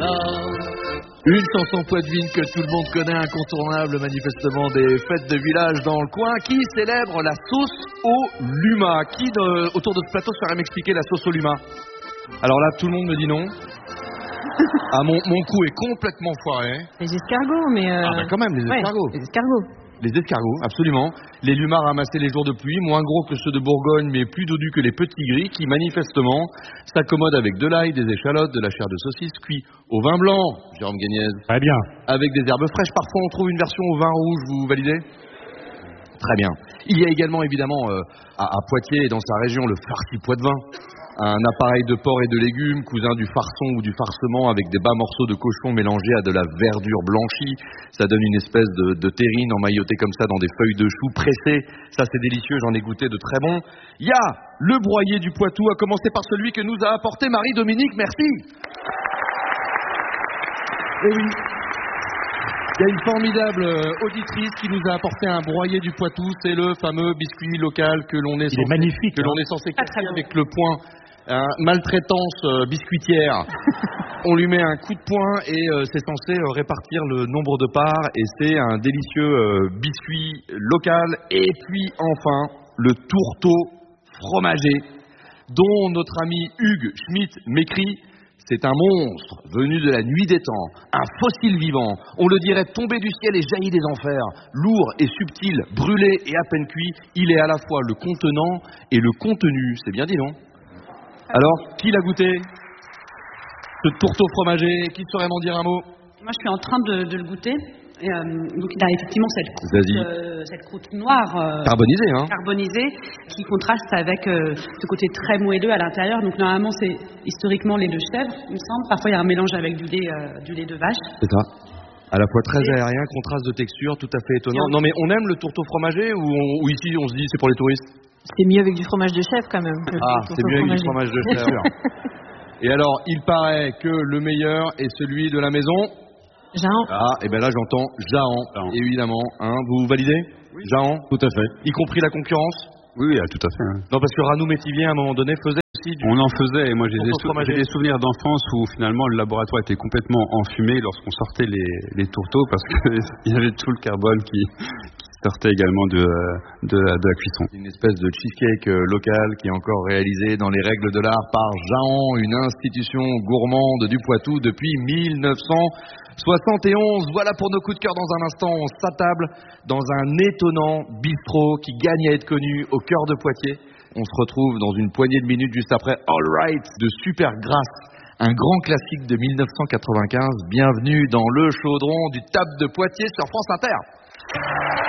Une chanson poitevine que tout le monde connaît, incontournable manifestement des fêtes de village dans le coin, qui célèbre la sauce au luma. Qui autour de ce plateau saurait m'expliquer la sauce au luma? Alors là, tout le monde me dit non. Ah, mon coup est complètement foiré. Les escargots, mais... Ah bah quand même, les escargots. Ouais, les escargots. Les escargots, absolument. Les lumas ramassés les jours de pluie, moins gros que ceux de Bourgogne, mais plus dodus que les petits gris, qui manifestement s'accommodent avec de l'ail, des échalotes, de la chair de saucisse, cuit au vin blanc, Jérôme Gagnez. Très bien. Avec des herbes fraîches. Parfois, on trouve une version au vin rouge, vous validez? Très bien. Il y a également, évidemment, à Poitiers et dans sa région, le farci poitevin. Un appareil de porc et de légumes, cousin du farçon ou du farcement, avec des bas morceaux de cochon mélangés à de la verdure blanchie. Ça donne une espèce de terrine emmaillotée comme ça dans des feuilles de chou pressées. Ça, c'est délicieux, j'en ai goûté de très bon. Il y a le broyé du Poitou, à commencer par celui que nous a apporté Marie-Dominique, merci. Et oui, il y a une formidable auditrice qui nous a apporté un broyé du Poitou. C'est le fameux biscuit local que l'on est censé casser avec le poing. Maltraitance biscuitière. On lui met un coup de poing et c'est censé répartir le nombre de parts, et c'est un délicieux biscuit local. Et puis enfin le tourteau fromager dont notre ami Hugues Schmitt m'écrit: c'est un monstre venu de la nuit des temps, un fossile vivant, on le dirait tombé du ciel et jailli des enfers, lourd et subtil, brûlé et à peine cuit. Il est à la fois le contenant et le contenu. C'est bien dit, non? Alors, qui l'a goûté, ce tourteau fromager? Qui saurait m'en dire un mot? Moi, je suis en train de le goûter. Donc, il a effectivement cette croûte noire carbonisée, qui contraste avec ce côté très moelleux à l'intérieur. Donc, normalement, c'est historiquement lait de chèvre, il me semble. Parfois, il y a un mélange avec du lait de vache. C'est ça. À la fois très aérien, contraste de texture, tout à fait étonnant. Non, mais on aime le tourteau fromager ou ici, on se dit c'est pour les touristes? C'est mieux avec du fromage de chèvre quand même. C'est mieux avec du fromage de chèvre. Et alors, il paraît que le meilleur est celui de la maison. Jahan. Ah, et bien là j'entends Jahan, évidemment. Hein, vous validez? Oui. Jahan? Tout à fait. Y compris la concurrence? Oui, tout à fait. Hein. Non, parce que Ranou Métivier, à un moment donné, faisait aussi du... On en faisait, et moi j'ai des souvenirs d'enfance où finalement le laboratoire était complètement enfumé lorsqu'on sortait les tourteaux, parce qu'il y avait tout le carbone qui sortait également de la cuisson. Une espèce de cheesecake local qui est encore réalisé dans les règles de l'art par Jahan, une institution gourmande du Poitou depuis 1971. Voilà pour nos coups de cœur. Dans un instant, on s'attable dans un étonnant bistrot qui gagne à être connu au cœur de Poitiers. On se retrouve dans une poignée de minutes juste après All Right de Super Grasse, un grand classique de 1995. Bienvenue dans le chaudron du Tap de Poitiers sur France Inter.